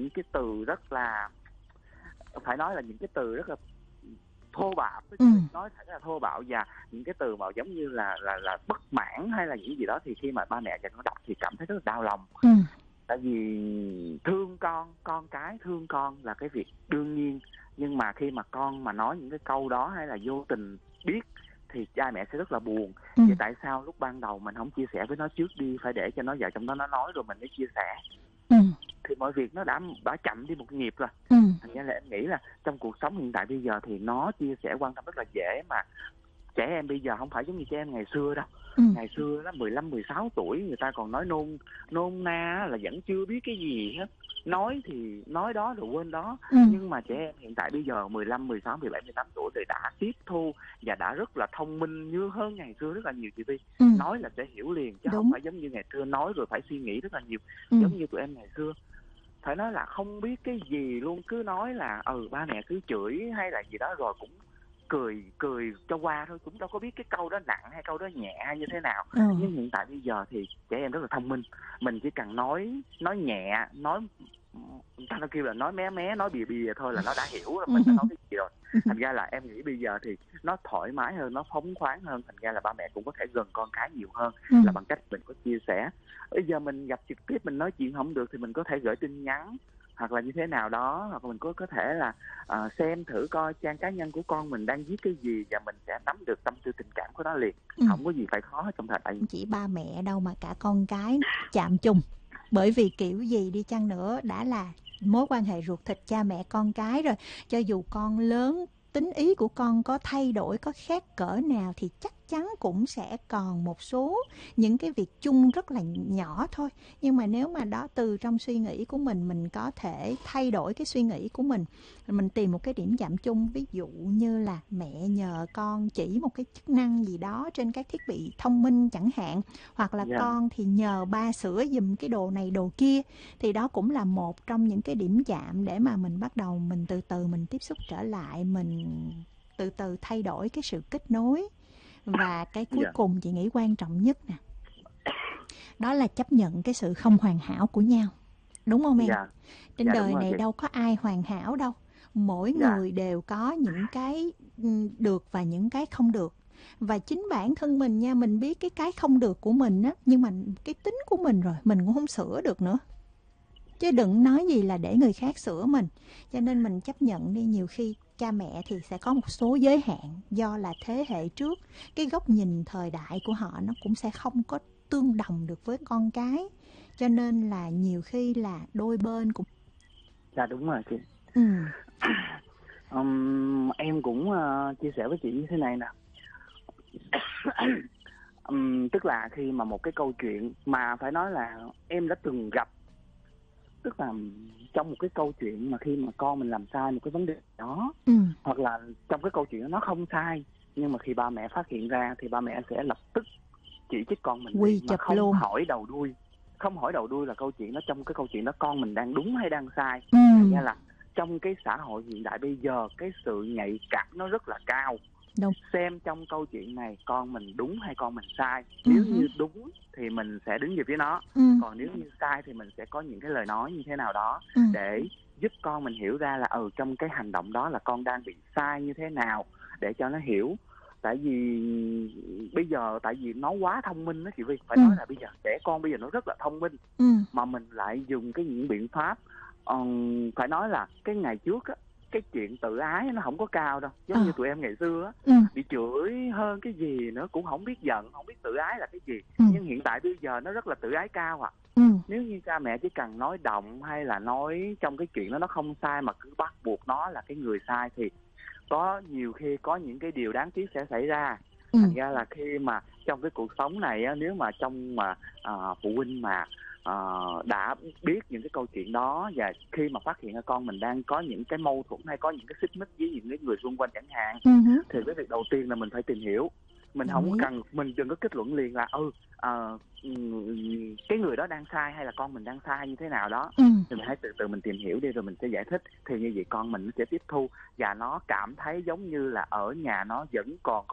những cái từ rất là, phải nói là những cái từ rất là thô bạo, nói thật là thô bạo, và những cái từ mà giống như là bất mãn hay là những gì đó, thì khi mà ba mẹ và con đọc thì cảm thấy rất là đau lòng. Tại vì thương con cái thương con là cái việc đương nhiên, nhưng mà khi mà con mà nói những cái câu đó hay là vô tình biết thì cha mẹ sẽ rất là buồn. Vậy tại sao lúc ban đầu mình không chia sẻ với nó trước đi, phải để cho nó vào trong đó nó nói rồi mình mới chia sẻ. Thì mọi việc nó đã chậm đi một nhịp rồi. Thành ra là em nghĩ là trong cuộc sống hiện tại bây giờ thì nó chia sẻ quan tâm rất là dễ, mà trẻ em bây giờ không phải giống như trẻ em ngày xưa đâu. Ngày xưa đó 15-16 tuổi người ta còn nói nôn na là vẫn chưa biết cái gì hết, nói thì nói đó rồi quên đó. Nhưng mà trẻ em hiện tại bây giờ 15, 16, 17, 18 tuổi thì đã tiếp thu và đã rất là thông minh như hơn ngày xưa rất là nhiều, chị Vi. Nói là sẽ hiểu liền chứ không phải giống như ngày xưa nói rồi phải suy nghĩ rất là nhiều. Giống như tụi em ngày xưa phải nói là không biết cái gì luôn, cứ nói là ba mẹ cứ chửi hay là gì đó rồi cũng cười cho qua thôi, cũng đâu có biết cái câu đó nặng hay câu đó nhẹ hay như thế nào. Nhưng hiện tại bây giờ thì trẻ em rất là thông minh, mình chỉ cần nói nhẹ, nói người ta kêu là nói mé nói bìa thôi là nó đã hiểu là mình đã nói cái gì rồi. Thành ra là em nghĩ bây giờ thì nó thoải mái hơn, nó phóng khoáng hơn, thành ra là ba mẹ cũng có thể gần con cái nhiều hơn là bằng cách mình có chia sẻ. Bây giờ mình gặp trực tiếp mình nói chuyện không được thì mình có thể gửi tin nhắn hoặc là như thế nào đó, hoặc mình có thể là xem thử coi trang cá nhân của con mình đang viết cái gì và mình sẽ nắm được tâm tư tình cảm của nó liền. Không có gì phải khó hết trong thời đại. Chỉ ba mẹ đâu mà cả con cái chạm chung, bởi vì kiểu gì đi chăng nữa đã là mối quan hệ ruột thịt cha mẹ con cái rồi, cho dù con lớn tính ý của con có thay đổi, có khác cỡ nào thì chắc chắn cũng sẽ còn một số những cái việc chung rất là nhỏ thôi. Nhưng mà nếu mà đó từ trong suy nghĩ của mình có thể thay đổi cái suy nghĩ của mình tìm một cái điểm chạm chung. Ví dụ như là mẹ nhờ con chỉ một cái chức năng gì đó trên các thiết bị thông minh chẳng hạn, hoặc là con thì nhờ ba sửa giùm cái đồ này đồ kia, thì đó cũng là một trong những cái điểm chạm để mà mình bắt đầu mình từ từ mình tiếp xúc trở lại, mình từ từ thay đổi cái sự kết nối. Và cái cuối cùng chị nghĩ quan trọng nhất nè, đó là chấp nhận cái sự không hoàn hảo của nhau. Đúng không em? Trên đời này đâu có ai hoàn hảo đâu. Mỗi người đều có những cái được và những cái không được. Và chính bản thân mình nha, mình biết cái không được của mình á, nhưng mà cái tính của mình rồi, mình cũng không sửa được nữa. Chứ đừng nói gì là để người khác sửa mình. Cho nên mình chấp nhận đi. Nhiều khi cha mẹ thì sẽ có một số giới hạn, do là thế hệ trước, cái góc nhìn thời đại của họ nó cũng sẽ không có tương đồng được với con cái. Cho nên là nhiều khi là đôi bên cũng... Dạ đúng rồi chị. Em cũng chia sẻ với chị như thế này nè. Tức là khi mà một cái câu chuyện mà phải nói là em đã từng gặp, tức là trong một cái câu chuyện mà khi mà con mình làm sai một cái vấn đề đó, hoặc là trong cái câu chuyện đó nó không sai, nhưng mà khi ba mẹ phát hiện ra thì ba mẹ sẽ lập tức chỉ trích con mình mà không hỏi đầu đuôi. Không hỏi đầu đuôi là câu chuyện đó, trong cái câu chuyện đó con mình đang đúng hay đang sai. Thành ra là trong cái xã hội hiện đại bây giờ, cái sự nhạy cảm nó rất là cao. Xem trong câu chuyện này con mình đúng hay con mình sai. Nếu như đúng thì mình sẽ đứng về phía nó, còn nếu như sai thì mình sẽ có những cái lời nói như thế nào đó để giúp con mình hiểu ra là trong cái hành động đó là con đang bị sai như thế nào, để cho nó hiểu. Tại vì bây giờ tại vì nó quá thông minh đó chị Vi, phải nói là bây giờ trẻ con bây giờ nó rất là thông minh, mà mình lại dùng những biện pháp phải nói là cái ngày trước á, cái chuyện tự ái nó không có cao đâu, giống như tụi em ngày xưa á, bị chửi hơn cái gì nữa cũng không biết giận, không biết tự ái là cái gì. Nhưng hiện tại bây giờ nó rất là tự ái cao à. Nếu như cha mẹ chỉ cần nói động hay là nói trong cái chuyện đó nó không sai mà cứ bắt buộc nó là cái người sai, thì có nhiều khi có những cái điều đáng tiếc sẽ xảy ra. Thành ra là khi mà trong cái cuộc sống này á, nếu mà trong mà phụ huynh mà đã biết những cái câu chuyện đó, và khi mà phát hiện là con mình đang có những cái mâu thuẫn hay có những cái xích mích với những cái người xung quanh chẳng hạn, thì cái việc đầu tiên là mình phải tìm hiểu. Mình không cần, mình đừng có kết luận liền là cái người đó đang sai hay là con mình đang sai như thế nào đó. Thì mình hãy từ từ mình tìm hiểu đi rồi mình sẽ giải thích. Thì như vậy con mình nó sẽ tiếp thu và nó cảm thấy giống như là ở nhà nó vẫn còn